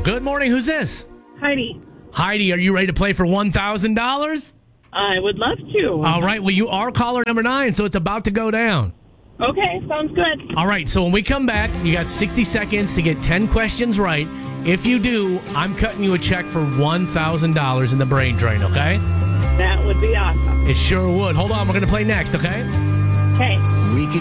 Good morning. Who's this? Heidi. Heidi, are you ready to play for $1,000? I would love to. All right. Well, you are caller number 9, so it's about to go down. Okay, sounds good. All right. So when we come back, you got 60 seconds to get 10 questions right. If you do, I'm cutting you a check for $1,000 in the brain drain, okay? That would be awesome. It sure would. Hold on. We're going to play next, okay? Okay. We could